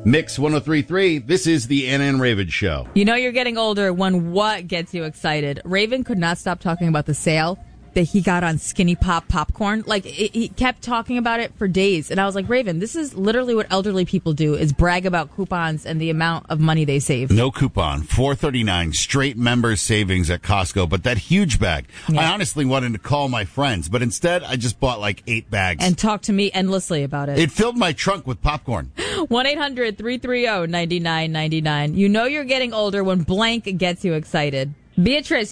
Mix 103.3, this is the Anna and Raven Show. You know you're getting older when what gets you excited? Raven could not stop talking about the sale that he got on Skinny Pop popcorn. Like, he kept talking about it for days. And I was like, Raven, this is literally what elderly people do, is brag about coupons and the amount of money they save. No coupon, $4.39 straight members savings at Costco, but that huge bag. Yeah. I honestly wanted to call my friends, but instead I just bought like 8 bags. And talk to me endlessly about it. It filled my trunk with popcorn. 1-800-330-9999. You know you're getting older when blank gets you excited. Beatrice.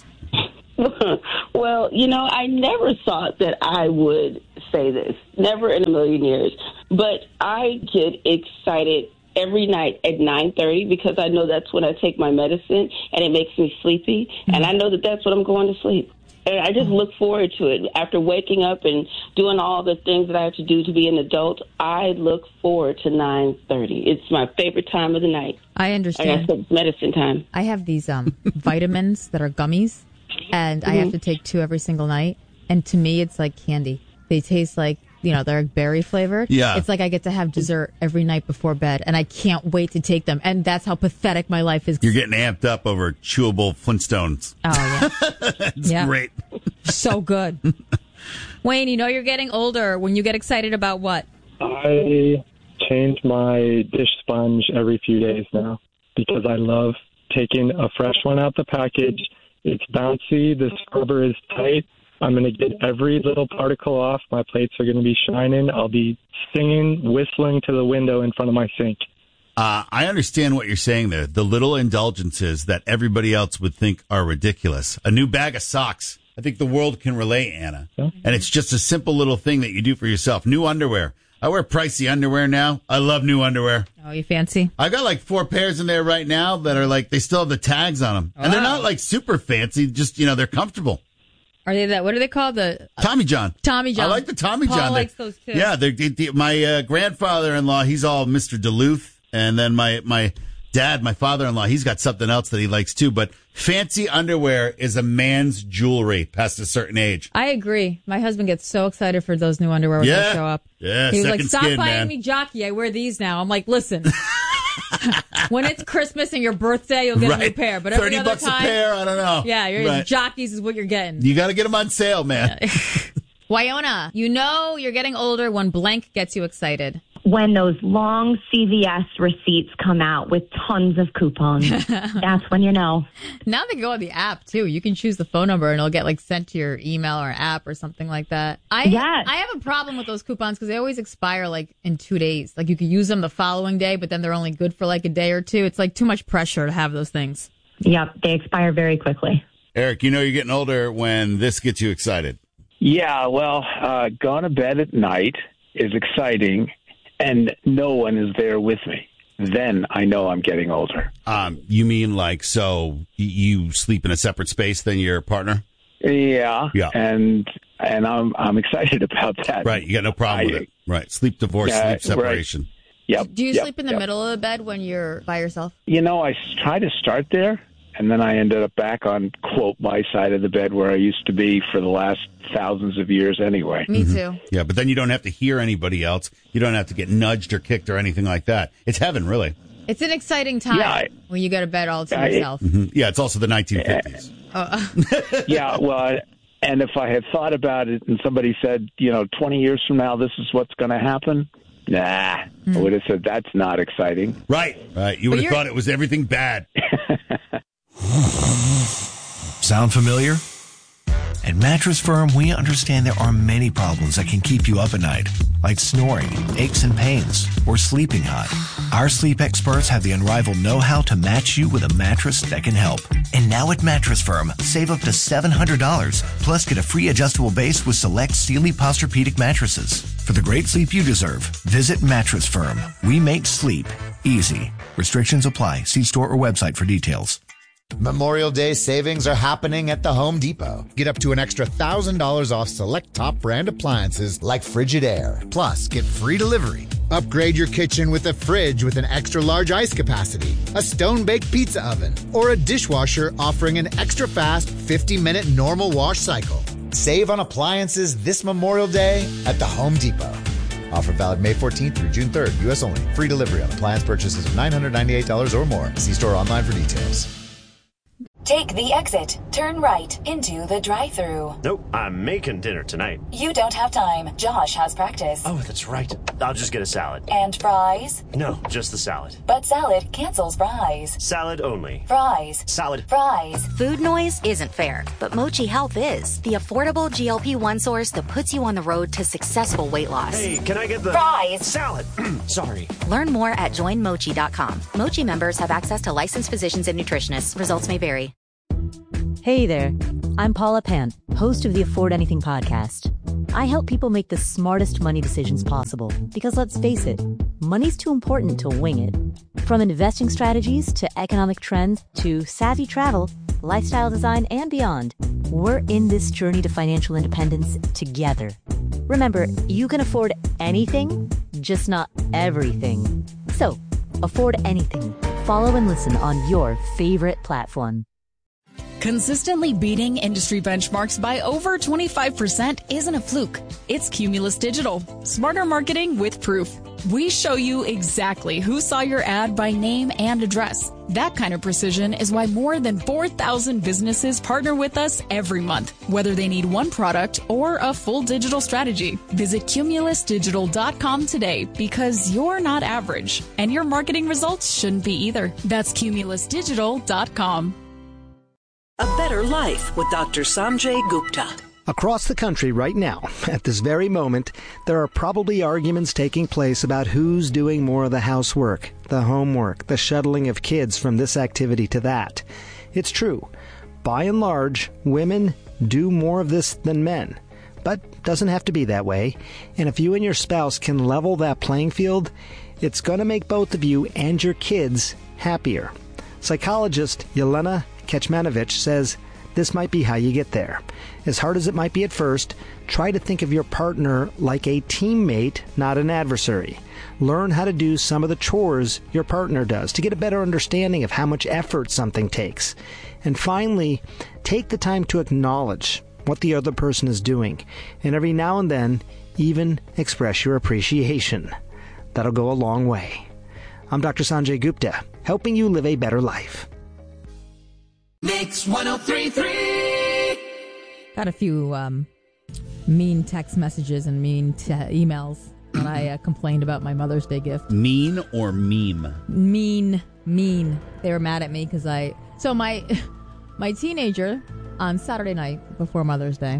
Well, you know, I never thought that I would say this. Never in a million years. But I get excited every night at 9:30 because I know that's when I take my medicine and it makes me sleepy. And I know that that's when I'm going to sleep. And I just look forward to it. After waking up and doing all the things that I have to do to be an adult, I look forward to 9:30. It's my favorite time of the night. I understand. I guess it's medicine time. I have these vitamins that are gummies. And I have to take 2 every single night. And to me, it's like candy. They taste like, you know, they're berry flavored. Yeah. It's like I get to have dessert every night before bed. And I can't wait to take them. And that's how pathetic my life is. You're getting amped up over chewable Flintstones. Oh, yeah. It's great. So good. Wayne, you know you're getting older when you get excited about what? I change my dish sponge every few days now because I love taking a fresh one out the package. It's bouncy. The scrubber is tight. I'm going to get every little particle off. My plates are going to be shining. I'll be singing, whistling to the window in front of my sink. I understand what you're saying there. The little indulgences that everybody else would think are ridiculous. A new bag of socks. I think the world can relate, Anna. Yeah. And it's just a simple little thing that you do for yourself. New underwear. I wear pricey underwear now. I love new underwear. Oh, you fancy? I got like 4 pairs in there right now that are like, they still have the tags on them. And they're not like super fancy, just, you know, they're comfortable. Are they that? What are they called? The Tommy John. Tommy John. I like the Tommy Paul John. Likes those too. Yeah, my grandfather-in-law, he's all Mr. Duluth. And then my dad, my father-in-law, he's got something else that he likes too. But fancy underwear is a man's jewelry past a certain age. I agree. My husband gets so excited for those new underwear when they show up. Yeah, he's like, second stop skin, buying man. me jockey. I wear these now. I'm like, listen. When it's Christmas and your birthday, you'll get a new pair. But every other $30 time, a pair, I don't know. Yeah, your jockeys is what you're getting. You got to get them on sale, man. Yeah. Wyona, you know you're getting older when blank gets you excited. When those long CVS receipts come out with tons of coupons. That's when you know. Now they go on the app, too. You can choose the phone number, and it'll get, like, sent to your email or app or something like that. I have a problem with those coupons because they always expire, like, in 2 days. Like, you could use them the following day, but then they're only good for, like, a day or two. It's, like, too much pressure to have those things. Yep, they expire very quickly. Eric, you know you're getting older when this gets you excited. Yeah, well, going to bed at night is exciting, and no one is there with me. Then I know I'm getting older. You mean like, so you sleep in a separate space than your partner? Yeah. And I'm excited about that. Right. You got no problem with it. Right. Sleep divorce, sleep separation. Right. Yep. Do you sleep in the middle of the bed when you're by yourself? You know, I try to start there, and then I ended up back on, quote, my side of the bed where I used to be for the last thousands of years anyway. Me too. Yeah, but then you don't have to hear anybody else. You don't have to get nudged or kicked or anything like that. It's heaven, really. It's an exciting time when you go to bed all to yourself. Yeah, it's also the 1950s. Yeah, well, and if I had thought about it and somebody said, 20 years from now, this is what's going to happen, I would have said that's not exciting. Right. You would have thought it was everything bad. Sound familiar? At Mattress Firm, we understand there are many problems that can keep you up at night, like snoring, aches and pains, or sleeping hot. Our sleep experts have the unrivaled know-how to match you with a mattress that can help. And now at Mattress Firm, save up to $700, plus get a free adjustable base with select Sealy Posturepedic mattresses. For the great sleep you deserve, visit Mattress Firm. We make sleep easy. Restrictions apply. See store or website for details. Memorial Day savings are happening at the Home Depot. Get up to an extra $1,000 off select top brand appliances like Frigidaire. Plus, get free delivery. Upgrade your kitchen with a fridge with an extra large ice capacity, a stone-baked pizza oven, or a dishwasher offering an extra fast 50-minute normal wash cycle. Save on appliances this Memorial Day at the Home Depot. Offer valid May 14th through June 3rd. U.S. only. Free delivery on appliance purchases of $998 or more. See store or online for details. Take the exit. Turn right into the drive-thru. Nope, I'm making dinner tonight. You don't have time. Josh has practice. Oh, that's right. I'll just get a salad. And fries? No, just the salad. But salad cancels fries. Salad only. Fries. Salad. Fries. Food noise isn't fair, but Mochi Health is. The affordable GLP-1 source that puts you on the road to successful weight loss. Hey, can I get the... Fries. Salad. Sorry. Learn more at joinmochi.com. Mochi members have access to licensed physicians and nutritionists. Results may vary. Hey there, I'm Paula Pant, host of the Afford Anything podcast. I help people make the smartest money decisions possible because let's face it, money's too important to wing it. From investing strategies to economic trends to savvy travel, lifestyle design, and beyond, we're in this journey to financial independence together. Remember, you can afford anything, just not everything. So, afford anything. Follow and listen on your favorite platform. Consistently beating industry benchmarks by over 25% isn't a fluke. It's Cumulus Digital. Smarter marketing with proof. We show you exactly who saw your ad by name and address. That kind of precision is why more than 4,000 businesses partner with us every month, whether they need one product or a full digital strategy. Visit cumulusdigital.com today because you're not average, and your marketing results shouldn't be either. That's cumulusdigital.com. A Better Life with Dr. Sanjay Gupta. Across the country right now, at this very moment, there are probably arguments taking place about who's doing more of the housework, the homework, the shuttling of kids from this activity to that. It's true. By and large, women do more of this than men. But doesn't have to be that way. And if you and your spouse can level that playing field, it's going to make both of you and your kids happier. Psychologist Yelena Kecmanovic says this might be how you get there. As hard as it might be at first, try to think of your partner like a teammate, not an adversary. Learn how to do some of the chores your partner does to get a better understanding of how much effort something takes. And finally, take the time to acknowledge what the other person is doing, and every now and then, even express your appreciation. That'll go a long way. I'm Dr. Sanjay Gupta, helping you live a better life. Mix 103.3. Got a few mean text messages and mean emails when I complained about my Mother's Day gift. Mean or meme? Mean. They were mad at me because So my teenager on Saturday night before Mother's Day,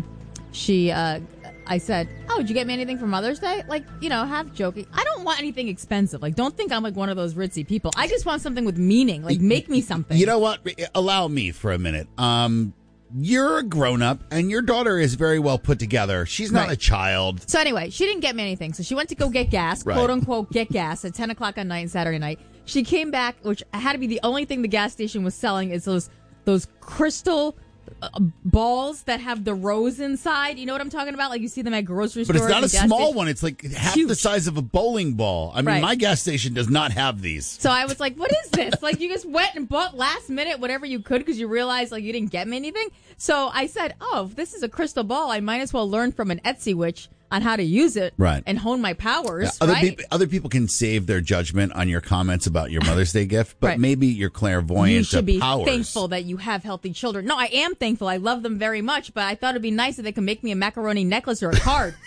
I said, "Oh, did you get me anything for Mother's Day?" Like, half joking. I don't want anything expensive. Like, don't think I'm like one of those ritzy people. I just want something with meaning. Like, make me something. You know what? Allow me for a minute. You're a grown-up, and your daughter is very well put together. She's not a child. So anyway, she didn't get me anything. So she went to go get gas, quote-unquote, get gas at 10 o'clock on night, Saturday night. She came back, which had to be the only thing the gas station was selling, is those crystal balls that have the rose inside. You know what I'm talking about? Like you see them at grocery stores. But it's not a small one. It's like half the size of a bowling ball. I mean, my gas station does not have these. So I was like, what is this? Like, you just went and bought last minute whatever you could because you realized like you didn't get me anything. So I said, oh, if this is a crystal ball, I might as well learn from an Etsy witch on how to use it and hone my powers. Yeah, other people can save their judgment on your comments about your Mother's Day gift, but maybe you're clairvoyant you should be powers. Thankful that you have healthy children. No, I am thankful. I love them very much, but I thought it'd be nice if they could make me a macaroni necklace or a card.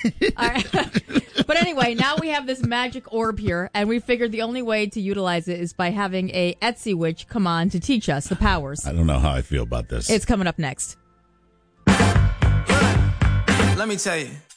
But anyway, now we have this magic orb here, and we figured the only way to utilize it is by having a Etsy witch come on to teach us the powers. I don't know how I feel about this. It's coming up next. Let me tell you.